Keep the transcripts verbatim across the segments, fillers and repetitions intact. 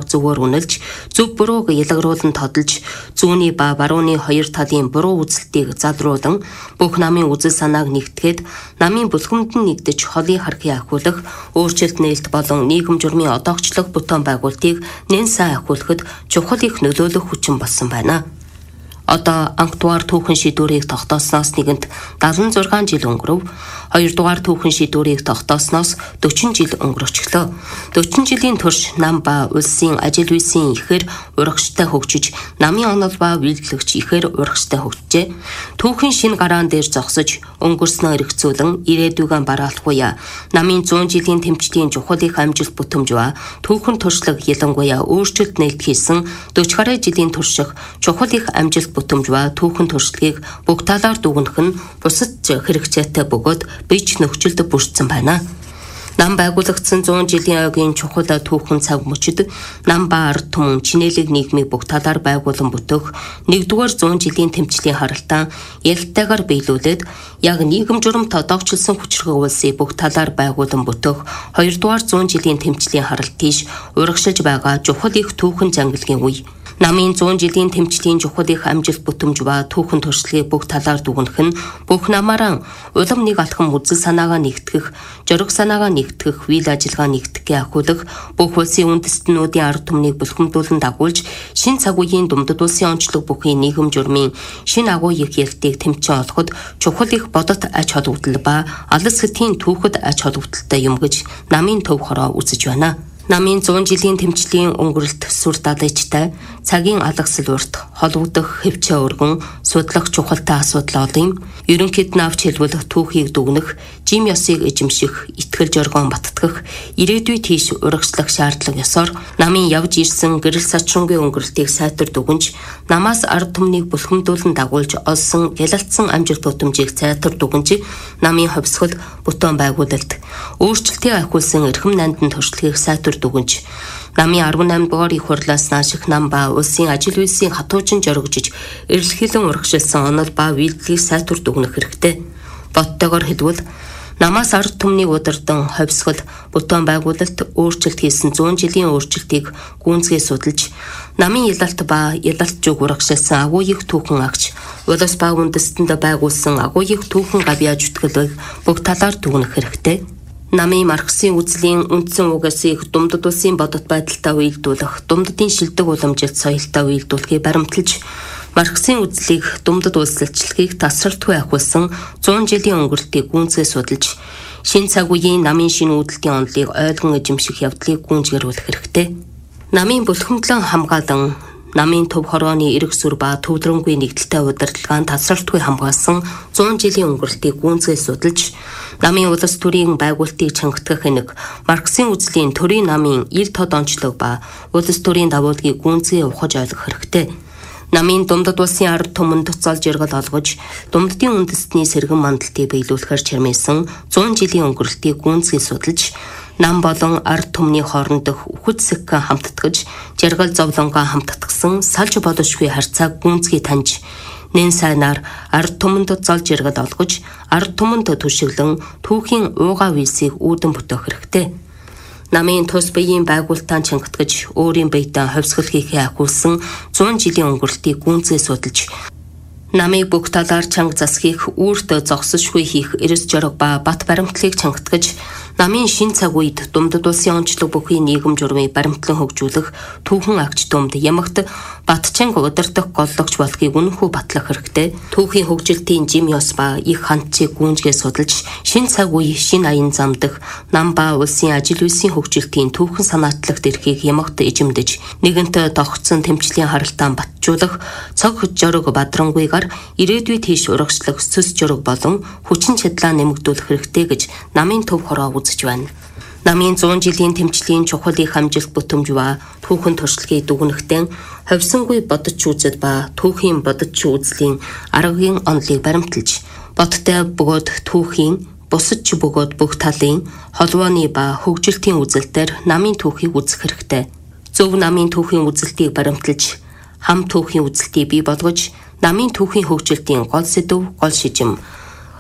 зүгээр үнэлж, зөв бурууг ялгаруулан тодолж, зүүнний ба барууны хоёр талын буруу үзэлтийг залруулан, бүх намын үзэл санааг нэгтгээд, намын бүлгэмдэн нэгдэж холын харахыг ахиулах, өөрчлөлт нээлт болон нийгэм журмын одоогчлох бүтээн байгуулалтыг нэн сайн ахиулахад чухал их нөлөөлөх хүчин болсон байна. Одоо анхдугаар түүхэн шийдвэрийг тогтоосноос нэгэнт дагалан зургаан жил өнгөрөв. Хоёрдугаар түүхэн шийдвэрийг тогтоосноос дөрвөн жил өнгөрөчлөө. дөрвөн жилийн турш нам ба улсын ажил үйлсийн ихээр урагштай хөгжиж, намын онол ба үйлдвэрлэгч ихээр урагштай хөгжжээ. Түүхэн шинэ гараан дээр зогсож, өнгөрснөө эргцүүлэн ирээдүйгөө бараалахгүй. Намын зуун жилийн тэмцлийн чухал их амжилт бүтэмж ба түүхэн туршлага ялангуяа өөрчлөлт нээлт хийсэн дөрвөн гаруй жилийн турших чухал их амжилт бүтэмж ба түүхэн туршлагыг бүх талаар дүгнэх нь бусад хэрэгцээтэй бөгөөд бич нөхцөлд бүрдсэн байна. Нам байгуулагдсан зуун жилийн ойгийн чухал түүхэн цаг мөчид нам ба ард түмэн чинэлэг нийгмийг бүх талаар байгуулан бүтэх нэгдүгээр зуун жилийн тэмцлийн харалтаа ялтайгаар биелүүлээд яг нийгэм журамт одоогчлсон хүчрэг улсыг бүх талаар байгуулан бүтэх хоёрдугаар зуун жилийн тэмцлийн харалт тийш урагшилж байгаа чухал их түүхэн зангилгийн үе. Намын зуун жилийн тэмцлийн чухал их амжилт бүтэмж ба түүхэн туршлагыг бүх талаар дүгнэх нь бүх намаараа улам нэг алхам үзэл санаагаа нэгтгэх, жориг санаагаа нэгтгэх, үйл ажиллагаа нэгтгэхээ ахиулах, бүх улсын үндэстнүүдийн ард түмнийг бүлхэмдүүлэн дагуулж, шин цаг үеийн думдад улсын онцлог бүхий нийгэм журмын шин агуу их ялтыг тэмцэн олоход чухал их бодит аж холбогдол ба алс хэтийн түүхэд аж холбогдолтой юм гэж намын төв хороо үзэж байна. Намын зуун жилийн тэмцлийн өнгөрөлт сүр дадагчтай, цагийн алгасэл урт, холбогдох хэвчээ өргөн, судлах чухалтай асуудал олон, ерөнхийд навч хэлбэлэх түүхийг дүгнэх, жим ёсыг эзэмших, итгэл жоргоон баттгах, ирээдүй тийш урагшлах шаардлага ёсоор намын явж ирсэн гэрэл сачрунгийн өнгөрөлтийг сайтар дүгнж, намаас ард түмнийг бүлхэмдүүлэн дагуулж олсон ялалтсан амжилт бүтэмжийг сайтар дүгнж, намын ховсгол бүтээн байгуулалт, өөрчлөлтийг ахиулсан эрхэм нандин туршлагыг сайтар дүгнж, намын арван наймд дугаар их хурлаас нааших нам ба улсын ажил үйлсийн хатуучин жоргожиж эрэлхийлэн урагшилсан онол ба үйлдэлийг сайтар дүгнэх хэрэгтэй. Боттойгоор хэлбэл намаас ард түмнийг удирдан ховсгол бүтээн байгуулалт өөрчлөлт хийсэн зуун жилийн өөрчлөлтийг гүнзгий судалж, намын ялалт ба ялалт зүг урагшилсан агуу их түүхэн агч, улс ба үндэстэнд байгуулсан агуу их түүхэн гавьяа зүтгэлийг бүх талаар дүгнэх хэрэгтэй. Намын Марксийн үзлийн үндсэн угаас их думдад улсын бодит байдалтай уялдуулах, думдадын шилдэг уламжилт соёлтой уялдуулахыг баримталж, Марксийн үзлийг думдад улсалчлагыг тасралтгүй ахиулсан зуун жилийн өнгөрөлтийг гүнзгий судалж, шин цаг үеийн намын шинэ үүдэлтийн онолыг ойлгон эзэмших явдлыг гүнзгийрүүлэх хэрэгтэй. Намын бүлхэмдлэн хамгаалан, намын төв хорооны эрг сүр ба төвлөрөнгүй нэгдэлтэй удирдлагаан тасралтгүй хамгаалсан зуун жилийн өнгөрөлтийг гүнзгий судалж, намын улс төрийн байгуулалтыг чангатгах нэг Марксийн үзлийн төрийн намын ил тод онцлог ба улс төрийн давуулгыг гүнзгий ухаж ойлгох хэрэгтэй. Намын думдад улсын ард түмэнд цолж иргэл олгож, думддын үндэстний сэргэн мандалтыг биелүүлэхээр чирмээсэн зуун жилийн өнгөрөлтийг гүнзгий судалж, нам болон ард түмний хооронд дэх үхэж сэхгэн хамтдагж, жаргал зовлонгоо хамтдагсан салж болошгүй харьцааг гүнзгий таньж, нэн сайнаар ард түмэнд золж иргэл олгож, ард түмэнд түшиглэн түүхийн уугаа висийг үүдэн бүтээх хэрэгтэй. Намын тус биеийн байгуулалтаа чангатгаж, өөрийн биедээ ховсгол хийхээ ахиулсан зуун жилийн өнгөрөлтийг гүнзгий судалж, намыг бүх талаар чанга засхийг үүрт зогсошгүй хийх эрс жорог ба бат баримтлалыг чангатгаж, намын шин цаг үед думдад улсын онцлог бүхий нийгэм журмыг баримтлан хөгжүүлэх түүхэн агч думд ямагт батчанг удирдах голлогч болохыг үнэнхүү батлах хэрэгтэй. Түүхийн хөгжилтийн жим ёс ба их хандцыг гүнзгий судалж, шин цаг үе, шин аян замдах нам ба улсын ажил үйлсийн хөгжилтийн түүхэн санаатлагт эрхийг ямагт эзэмдэж, нэгэнтээ тогтсон тэмцлийн харалтаан батжуулах, цог жорог бадрангүйгээр ирээдүй тийш урагшлах сүс жорог болон хүчин чадлаа нэмэгдүүлэх хэрэгтэй гэж намын төв хороо үзэж байна. Намын зуун жилийн тэмцлийн чухал их амжилт бүтэмж ба түүхэн туршлагыг дүгнэхдээ ховсонгүй бодож үзэл ба түүхийн бодож үзлийн аргагийн онолыг баримталж, бодтой бөгөөд түүхийн, бусад ч бөгөөд бүх талын холбооны ба хөгжилтийн үзэлтээр намын түүхийг үзэх хэрэгтэй. Зөв намын түүхийн үзэлтийг баримталж, хам түүхийн үзэлтийг бий болгож, намын түүхийн хөгжилтийн гол сэдэв, гол шижим,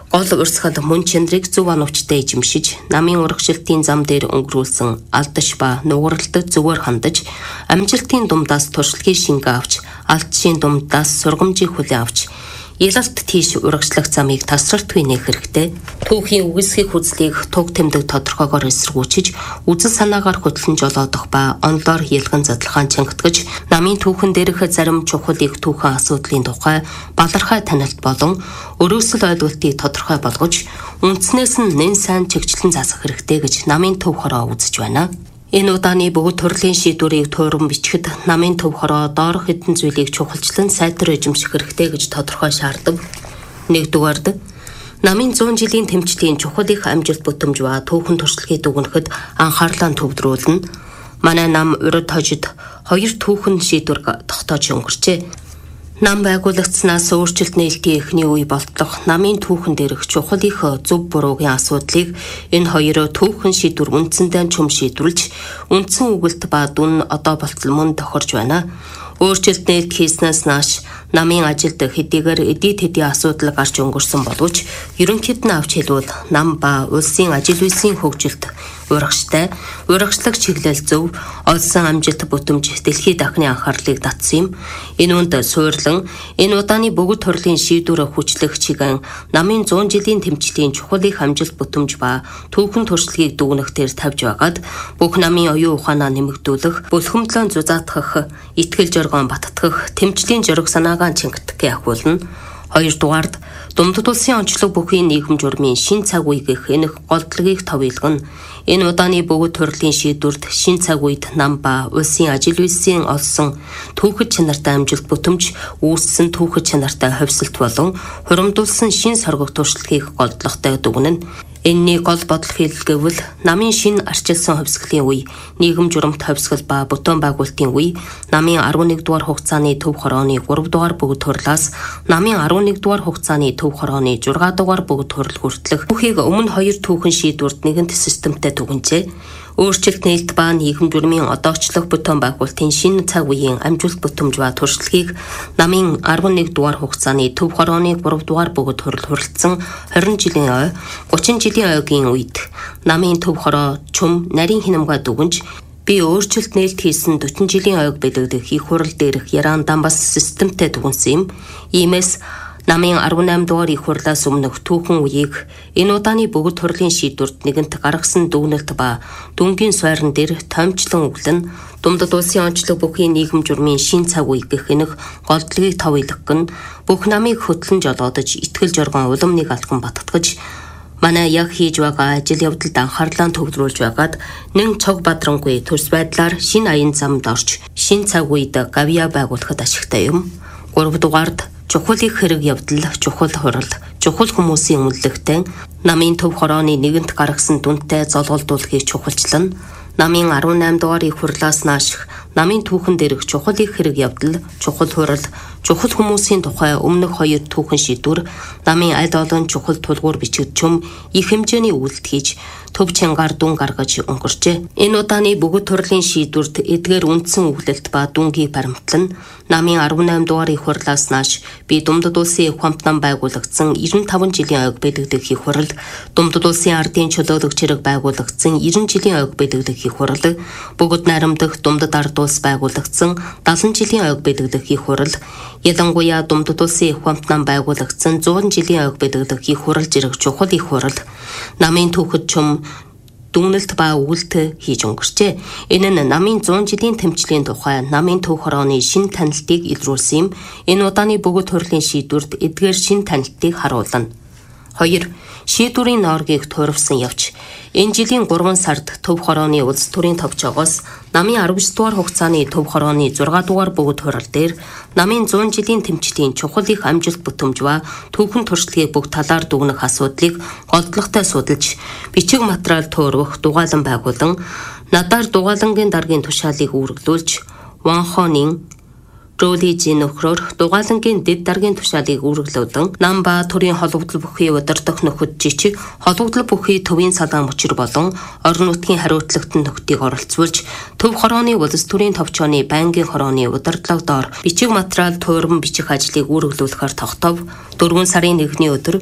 гол урсгал мөн чанарыг зөв оновчтой эзэмшиж, намын урагшилтын зам дээр өнгөрүүлсэн алдаж ба нугаралдад зөвөр хандаж, амжилтын думдаас туршлагын шингэ авч, алдшийн думдаас сургамжийг хүлээн авч, ялалт тийш урагшлах замыг тасралтгүй нээх хэрэгтэй. Түүхийн үгсхийг хүзлийг туг тэмдэг тодорхойгоор эсэргүүцэж, үзэл санаагаар хөтлөн жолоодох ба онлоор ялган задлахаан чангатгаж, намын түүхэн дээрх зарим чухал их түүхэн асуудлын тухай балархай танилт болон өрөөсөл ойлголтыг тодорхой болгож, үндснээс нь нэн сайн чигчлэн засах хэрэгтэй гэж намын төв хороо үзэж байна. Энэ удааны бүгд төрлийн шийдвэрийг тууран бичгэд намын төв хороо доорх хэдэн зүйлийг чухалчлан сайтар эзэмших хэрэгтэй гэж тодорхой шаардав. Нэгдүгээрд, намын зуун жилийн тэмцлийн чухал их амжилт бүтэмж ба түүхэн туршлагыг дүгнэхэд анхаарлаа төвлөрүүлнэ. Манай нам урд хожид хоёр түүхэн шийдвэр тогтоож өнгөрчээ. Нам байгуулагдсанаас өөрчлөлт нээлтийн эхний үе болтлох намын түүхэн дээрх чухал их зөв буруугийн асуудлыг энэ хоёроо түүхэн шийдвэр үндсэндээ чум шийдвэрлж, үндсэн үгэлт ба дүн одоо болтол мөн тохирж байна. Өөрчлөлт нээлт хийснээс нааш намын ажилд хэдийгээр эдийн тэдийн асуудал гарч өнгөрсөн боловч ерөнхийд нь авч хэлбэл нам ба улсын ажил үйлсийн хөгжилт урагштай, урагшлаг чиглэл зөв, олсон амжилт бүтэмж дэлхийд дахны анхаарлыг татсан юм. Энэ үнд суурлан энэ удааны бүгд төрлийн шийдвэр хүчлэх чигээр намын зуун жилийн тэмцлийн чухал их амжилт бүтэмж ба түүхэн туршлагыг дүгнэх дээр тавьж байгаад бүх намын оюун ухаанаа нэмэгдүүлэх, бүлхэмдлэн зузаатгах, итгэл жоргоон баттгах, тэмцлийн зориг санаагаа чингтгэх явуулна. Хоёрдугаард Думдад улсын онцлог бүхий нийгэм журмын шин цаг үе гэх энэ голдлогийг товилгоно. Энэ удааны бүгд төрлийн шийдвэрт шин цаг үед нам ба улсын ажил үйлсийн олсон түүхэд чанартай амжилт бүтэмж, үүссэн түүхэд чанартай ховсолт болон хуримдуулсан шин соргох туршлагыг голдлоготой дүгнэнэ. Энэний гол бодол хэлэлгэвэл намын шин арчилсан хөвсгөлийн үе, нийгэм журамт хөвсгөл ба бүтээн байгуулалтын үе, намын арван нэг дугаар хугацааны төв хорооны гурав дугаар бүгд хурлаас намын арван нэг дугаар хугацааны төв хорооны зургаан дугаар бүгд хурл хүртэлх бүхийг өмнө хоёр түүхэн шийдвэрт нэгэнт системтэй түгэнжээ. Өөрчлөлт нээлт ба нийгэм журмын одоочлох бүтээн байгуулалтын шинэ цаг үеийн амжилт бүтэмж ба туршлагыг намын арван нэг дугаар хугацааны төв хорооны гурав дугаар бүгд хурл хурлцсан хорин жилийн ой, гучин жилийн ойгийн үед намын төв хороо чум нарийн хинамгаа дүгнж би өөрчлөлт нээлт хийсэн дөрвөн жилийн ойг бэлэгдэх их хурал дээрх яран дан бас системтэй түгэнсэн юм. Иймээс намын арван найман дугаар их хурлаас өмнөх түүхэн үеийг энэ удааны бүгд төрлийн шийдвэрт нэгэнт гаргасан дүгнэлт ба дүнгийн сойрон дээр томчлон өглөн Думдад улсын онцлог бүхий нийгэм журмын шин цаг үе гэх энэх голдлогийг тавилах гэн бүх намыг хөтлөн жолоодож итгэл жоргон уламныг алхан баттгаж манай яг хийж байгаа ажил явдалд анхаарлаа төвлөрүүлж байгаад нэн цог бадрангүй төрс байдлаар шин аян замд орж шин цаг үед гавья байгуулахад ашигтай юм. Гуравдугаард чухал их хэрэг явдал, чухал хурал, чухал хүмүүсийн үнэлэгтэй намын төв хорооны нэгэнт гаргасан дүнтэй золголдуулахыг чухалчлан намын арван найман дугаар их хурлаас нааших намын түүхэн дээрх чухал их хэрэг явдал, чухал хурал, чухал хүмүүсийн тухай өмнөх хоёр түүхэн шийдвэр намын аль олон чухал тулгуур бичигд чум их хэмжээний үйлдэл хийж төв чангаар дүн гаргаж өнгөрчээ. Энэ удааны бүгд төрлийн шийдвэрт эдгээр үндсэн үглэлт ба дүнгийн баримтлан намын арван найман дугаар их хурлаас нааш би Думдад улсын их хамт нам байгуулагдсан девяносто таван жилийн ойг бэлэгдэх их хурал, Думдад улсын ардын чөлөөлөгч хэрэг байгуулагдсан девяносто жилийн ойг бэлэгдэх их хурал, бүгд найрамдах Думдад ард улс байгуулагдсан дагалан жилийн ойг бэлэгдэх их хурал, ялангуяа Думдад улсын их хамт нам байгуулагдсан зуун жилийн ойг бэлэгдэх их хурал зэрэг чухал их хурал намын түүхэд чум дүгнэлт ба үгэлт хийж өнгөрчээ. Энэ нь намын зуун жилийн тэмцлийн тухай намын төв хорооны шин танилтыг илрүүлсэн юм. Энэ удааны бүгд төрлийн шийдвэрт эдгээр шин танилтыг харуулна. Хоёр. Шийдвэрийн нооргийг туурвсан явж энэ жилийн гурван сард төв хорооны улс төрийн товчоогоос намын арван дугаар хугацааны төв хорооны зургаан дугаар бүгд хурал дээр намын зуун жилийн тэмцлийн чухал их амжилт бүтэмж ба түүхэн туршлагыг бүх талаар дүгнэх асуудлыг голдлоготой судалж бичиг материал туурвах дугаалan байгуулан надаар дугаалангийн даргын тушаалыг үүргэлүүлж Ванхонын Ролижийн нөхрөөр дугаалангийн дэд даргын тушаалыг үүргэлүүлэн нам ба төрийн холбогдол бүхий удирдах нөхөд жижиг холбогдол бүхий төвийн салаан мөчр болон орон нутгийн хариуцлагатан нөхдийг оролцуулж төв хорооны улс төрийн товчооны байнгын хорооны удирдлага доор бичиг материал тууран бичих ажлыг үүргэлүүлэхээр тогтов. Дөрвөн сарын нэгний өдөр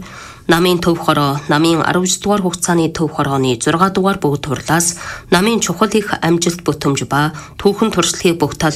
Намын төв хороо, намын аравдугаар дугаар хугацааны төв хорооны зургаадугаар бүгд турлаас намын чухал их амжилт бүтэмж ба түүхэн туршлагын бүх тал